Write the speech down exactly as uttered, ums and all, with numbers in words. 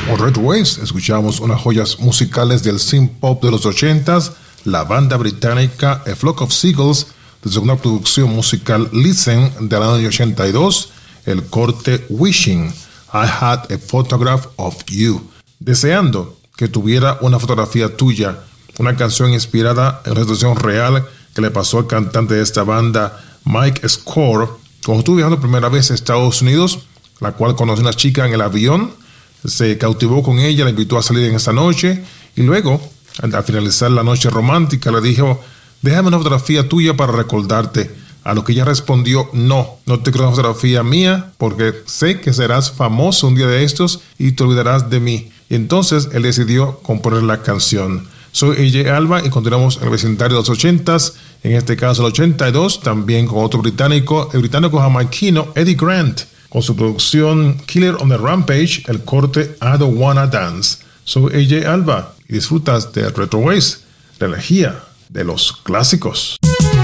Por Retro Waves escuchamos unas joyas musicales del synth pop de los ochentas, la banda británica A Flock of Seagulls, desde una producción musical Listen del año ochenta y dos, el corte Wishing I Had a Photograph of You, deseando que tuviera una fotografía tuya, una canción inspirada en una situación real que le pasó al cantante de esta banda, Mike Score, cuando estuvo viajando primera vez a Estados Unidos, la cual conoció a una chica en el avión, se cautivó con ella, la invitó a salir en esa noche y luego, al finalizar la noche romántica, le dijo: déjame una fotografía tuya para recordarte. A lo que ella respondió: no, no te quiero una fotografía mía porque sé que serás famoso un día de estos y te olvidarás de mí. Y entonces él decidió componer la canción. Soy A J Alba y continuamos en el vecindario de los ochentas, en este caso el ochenta y dos, también con otro británico, el británico jamaiquino Eddie Grant, con su producción Killer on the Rampage, el corte I Don't Wanna Dance. Soy A J Alba y disfrutas de Retro Waves, la energía de los clásicos.